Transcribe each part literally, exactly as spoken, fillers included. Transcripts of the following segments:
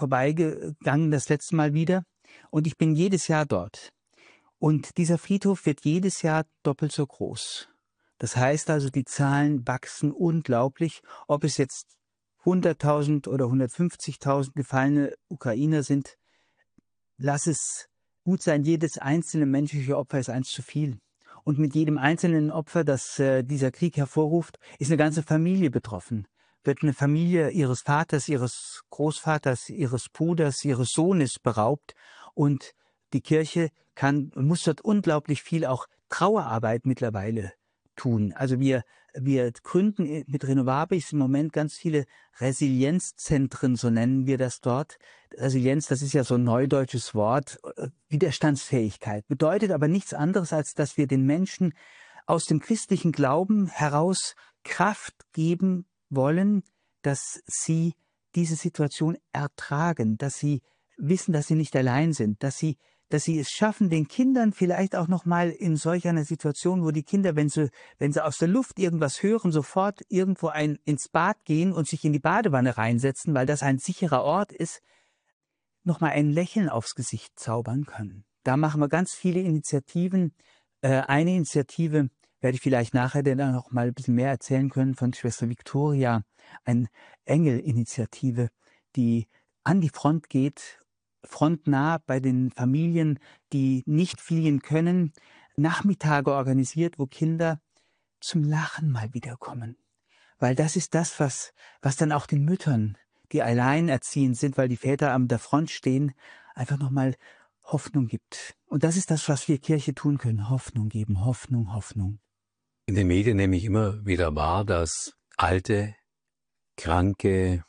vorbeigegangen das letzte Mal wieder und ich bin jedes Jahr dort. Und dieser Friedhof wird jedes Jahr doppelt so groß. Das heißt also, die Zahlen wachsen unglaublich. Ob es jetzt hunderttausend oder hundertfünfzigtausend gefallene Ukrainer sind, lass es gut sein, jedes einzelne menschliche Opfer ist eins zu viel. Und mit jedem einzelnen Opfer, das äh, dieser Krieg hervorruft, ist eine ganze Familie betroffen. Wird eine Familie ihres Vaters, ihres Großvaters, ihres Bruders, ihres Sohnes beraubt. Und die Kirche kann und muss dort unglaublich viel auch Trauerarbeit mittlerweile tun. Also wir, wir gründen mit Renovabis im Moment ganz viele Resilienzzentren, so nennen wir das dort. Resilienz, das ist ja so ein neudeutsches Wort, Widerstandsfähigkeit, bedeutet aber nichts anderes, als dass wir den Menschen aus dem christlichen Glauben heraus Kraft geben wollen, dass sie diese Situation ertragen, dass sie wissen, dass sie nicht allein sind, dass sie dass sie es schaffen, den Kindern vielleicht auch noch mal in solch einer Situation, wo die Kinder, wenn sie, wenn sie aus der Luft irgendwas hören, sofort irgendwo ein, ins Bad gehen und sich in die Badewanne reinsetzen, weil das ein sicherer Ort ist, noch mal ein Lächeln aufs Gesicht zaubern können. Da machen wir ganz viele Initiativen. Äh, eine Initiative werde ich vielleicht nachher dann noch mal ein bisschen mehr erzählen können von Schwester Viktoria, eine Engel-Initiative, die an die Front geht, frontnah bei den Familien, die nicht fliehen können, Nachmittage organisiert, wo Kinder zum Lachen mal wiederkommen. Weil das ist das, was, was dann auch den Müttern, die alleinerziehend sind, weil die Väter an der Front stehen, einfach nochmal Hoffnung gibt. Und das ist das, was wir Kirche tun können. Hoffnung geben, Hoffnung, Hoffnung. In den Medien nehme ich immer wieder wahr, dass alte, kranke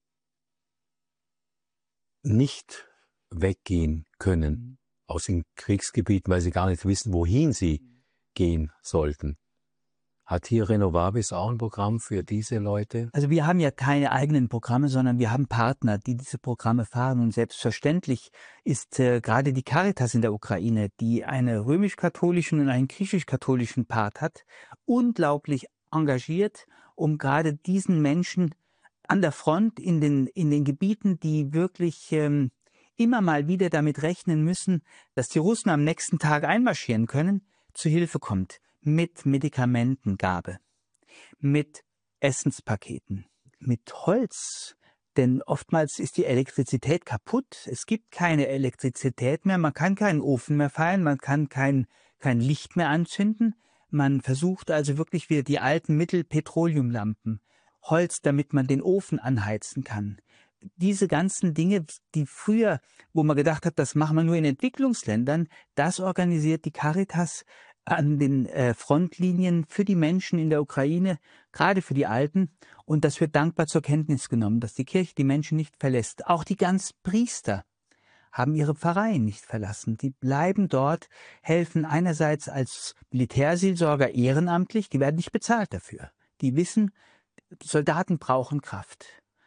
nicht weggehen können aus den Kriegsgebieten, weil sie gar nicht wissen, wohin sie gehen sollten. Hat hier Renovabis auch ein Programm für diese Leute? Also wir haben ja keine eigenen Programme, sondern wir haben Partner, die diese Programme fahren. Und selbstverständlich ist äh, gerade die Caritas in der Ukraine, die einen römisch-katholischen und einen griechisch-katholischen Part hat, unglaublich engagiert, um gerade diesen Menschen an der Front in den, in den Gebieten, die wirklich ähm, immer mal wieder damit rechnen müssen, dass die Russen am nächsten Tag einmarschieren können, zu Hilfe kommt. Mit Medikamentengabe, mit Essenspaketen, mit Holz. Denn oftmals ist die Elektrizität kaputt. Es gibt keine Elektrizität mehr. Man kann keinen Ofen mehr feiern. Man kann kein, kein Licht mehr anzünden. Man versucht also wirklich wieder die alten Mittel, Petroleumlampen, Holz, damit man den Ofen anheizen kann. Diese ganzen Dinge, die früher, wo man gedacht hat, das machen wir nur in Entwicklungsländern, das organisiert die Caritas an den äh, Frontlinien für die Menschen in der Ukraine, gerade für die Alten. Und das wird dankbar zur Kenntnis genommen, dass die Kirche die Menschen nicht verlässt. Auch die ganzen Priester haben ihre Pfarreien nicht verlassen. Die bleiben dort, helfen einerseits als Militärseelsorger ehrenamtlich, die werden nicht bezahlt dafür. Die wissen, die Soldaten brauchen Kraft.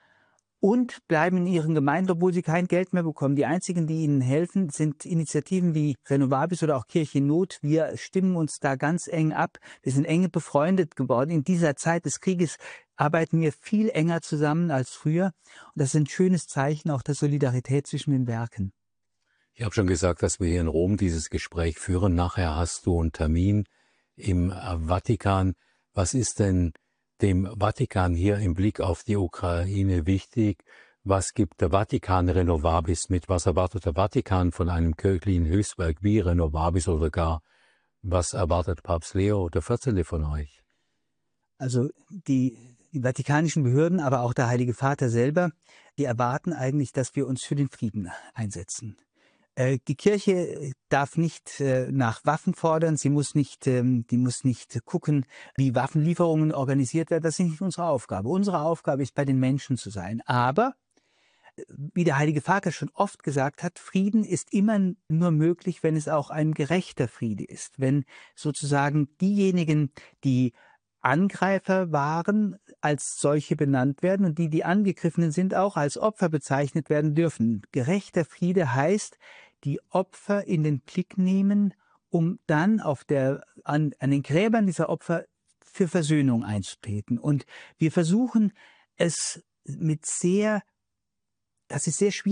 Und bleiben in ihren Gemeinden, obwohl sie kein Geld mehr bekommen. Die einzigen, die ihnen helfen, sind Initiativen wie Renovabis oder auch Kirche in Not. Wir stimmen uns da ganz eng ab. Wir sind eng befreundet geworden. In dieser Zeit des Krieges arbeiten wir viel enger zusammen als früher. Und das ist ein schönes Zeichen auch der Solidarität zwischen den Werken. Ich habe schon gesagt, dass wir hier in Rom dieses Gespräch führen. Nachher hast du einen Termin im Vatikan. Was ist denn dem Vatikan hier im Blick auf die Ukraine wichtig? Was gibt der Vatikan Renovabis mit? Was erwartet der Vatikan von einem kirchlichen Hilfswerk wie Renovabis oder gar, was erwartet Papst Leo der vierzehnte von euch? Also die, die vatikanischen Behörden, aber auch der Heilige Vater selber, die erwarten eigentlich, dass wir uns für den Frieden einsetzen. Die Kirche darf nicht nach Waffen fordern, sie muss nicht, die muss nicht gucken, wie Waffenlieferungen organisiert werden. Das ist nicht unsere Aufgabe. Unsere Aufgabe ist, bei den Menschen zu sein. Aber, wie der Heilige Vater schon oft gesagt hat, Frieden ist immer nur möglich, wenn es auch ein gerechter Friede ist. Wenn sozusagen diejenigen, die Angreifer waren, als solche benannt werden und die, die Angegriffenen sind, auch als Opfer bezeichnet werden dürfen. Gerechter Friede heißt, die Opfer in den Blick nehmen, um dann auf der, an, an den Gräbern dieser Opfer für Versöhnung einzutreten. Und wir versuchen es mit sehr, das ist sehr schwierig,